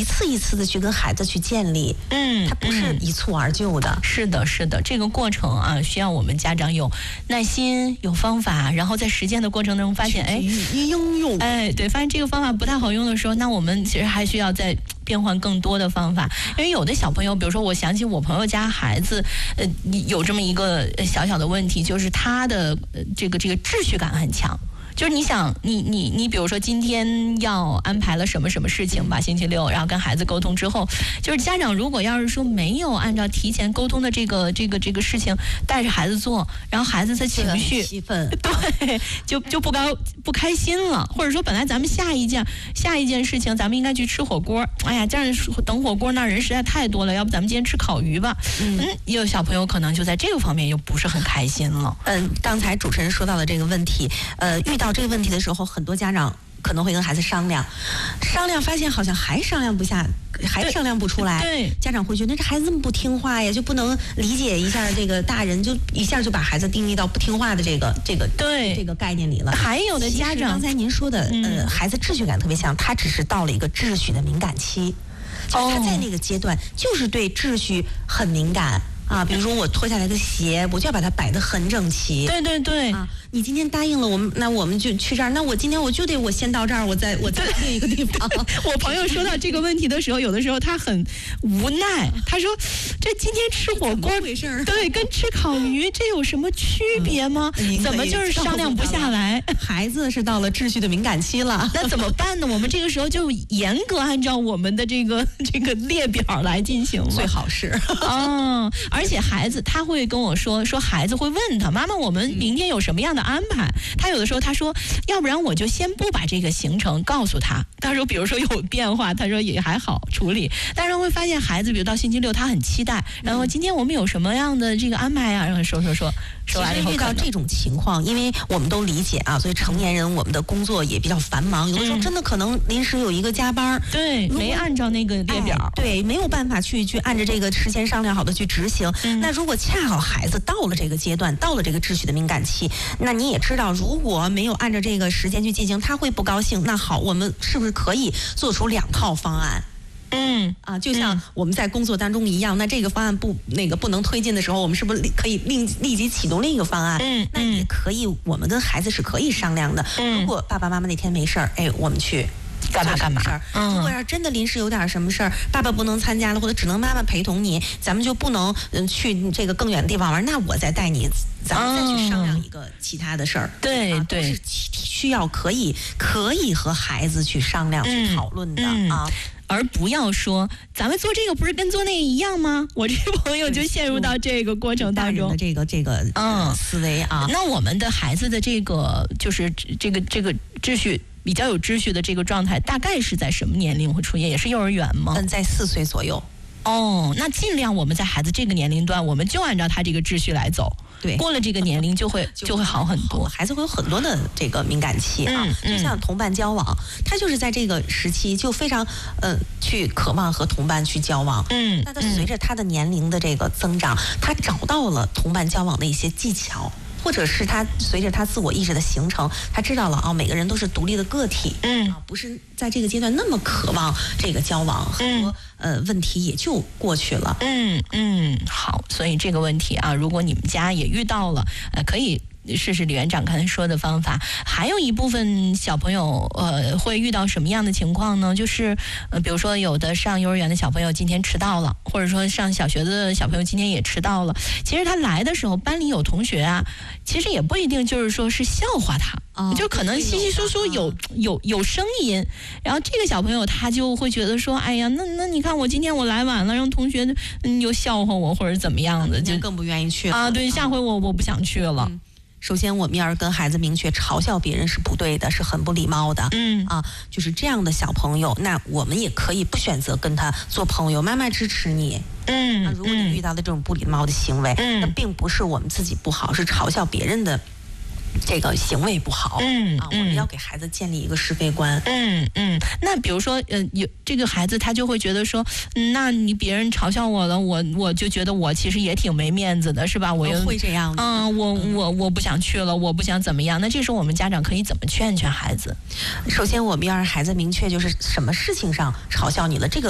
一次一次的去跟孩子去建立，它不是一蹴而就的。 是的，是的，这个过程啊，需要我们家长有耐心、有方法，然后在实践的过程中发现， 应用， 对，发现这个方法不太好用的时候，那我们其实还需要再变换更多的方法。因为有的小朋友，比如说我想起我朋友家孩子，有这么一个小小的问题，就是他的这个秩序感很强。就是你想，你比如说今天要安排了什么事情吧，星期六，然后跟孩子沟通之后，就是家长如果要是说没有按照提前沟通的这个事情带着孩子做，然后孩子的情绪气愤， 对，就不开心了，或者说本来咱们下一件事情咱们应该去吃火锅，哎呀，这样等火锅那人实在太多了，要不咱们今天吃烤鱼吧？也有小朋友可能就在这个方面又不是很开心了。 刚才主持人说到的这个问题，遇到这个问题的时候，很多家长可能会跟孩子商量，发现好像还商量不下，还商量不出来。 对， 家长会觉得这孩子这么不听话呀，就不能理解一下这个大人，就一下就把孩子定义到不听话的这个概念里了。 还有的家长， 刚才您说的，孩子秩序感特别强，他只是到了一个秩序的敏感期，就是他在那个阶段就是对秩序很敏感。比如说我脱下来的鞋，我就要把它摆得很整齐。 对。 你今天答应了我们，那我们就去这儿。那我今天我先到这儿，我再另一个地方。 我朋友说到这个问题的时候，有的时候他很无奈，他说：“这今天吃火锅，对，跟吃烤鱼这有什么区别吗？怎么就是商量不下来？” 孩子是到了秩序的敏感期了， 那怎么办呢？我们这个时候就严格按照我们的这个列表来进行， 最好是。 而且孩子他会跟我说孩子会问他妈妈，我们明天有什么样的安排？他有的时候他说，要不然我就先不把这个行程告诉他。他说，比如说有变化，他说也还好处理。但是会发现孩子，比如到星期六他很期待，然后今天我们有什么样的这个安排啊？然后说完了以后， 遇到这种情况，因为我们都理解啊，所以成年人我们的工作也比较繁忙，有的时候真的可能临时有一个加班， 对，没按照那个列表， 对，没有办法去按着这个事先商量好的去执行。那如果恰好孩子到了这个阶段，到了这个秩序的敏感期，那你也知道，如果没有按照这个时间去进行，他会不高兴。那好，我们是不是可以做出2套方案？就像我们在工作当中一样，那这个方案不能推进的时候，我们是不是可以立即启动另一个方案？那也可以，我们跟孩子是可以商量的。如果爸爸妈妈那天没事儿，我们去干嘛？ 如果要真的临时有点什么事儿，爸爸不能参加了，或者只能妈妈陪同你，咱们就不能去这个更远的地方玩，那我再带你，咱们再去商量一个其他的事儿。 对， 都是需要可以和孩子去商量、去讨论的啊。 而不要说咱们做这个不是跟做那个一样吗？我这个朋友就陷入到这个过程当中的这个思维啊。 那我们的孩子的这个就是这个秩序比较有秩序的这个状态，大概是在什么年龄会出现？也是幼儿园吗？ 在4岁左右。 那尽量我们在孩子这个年龄段，我们就按照他这个秩序来走。 对， 过了这个年龄就会好很多。 孩子会有很多的这个敏感期啊，就像同伴交往，他就是在这个时期就非常去渴望和同伴去交往。那他随着他的年龄的这个增长，他找到了同伴交往的一些技巧。或者是他随着他自我意识的形成，他知道了每个人都是独立的个体，不是在这个阶段那么渴望这个交往，很多问题也就过去了。 好，所以这个问题啊，如果你们家也遇到了，可以试试李园长刚才说的方法。还有一部分小朋友会遇到什么样的情况呢？就是比如说有的上幼儿园的小朋友今天迟到了，或者说上小学的小朋友今天也迟到了。其实他来的时候班里有同学啊，其实也不一定就是说是笑话他，就可能稀稀疏疏有声音，然后这个小朋友他就会觉得说，哎呀，那你看我今天我来晚了，让同学又笑话我或者怎么样的，就更不愿意去了对，下回我不想去了。 首先，我们要是跟孩子明确，嘲笑别人是不对的，是很不礼貌的。就是这样的小朋友，那我们也可以不选择跟他做朋友。妈妈支持你。如果你遇到的这种不礼貌的行为，那并不是我们自己不好，是嘲笑别人的这个行为不好。我们要给孩子建立一个是非观。 那比如说，有这个孩子他就会觉得说，那你别人嘲笑我了，我就觉得我其实也挺没面子的，是吧？我又会这样的。 我不想去了，我不想怎么样。那这时候我们家长可以怎么劝孩子？ 首先，我们要让孩子明确，就是什么事情上嘲笑你了，这个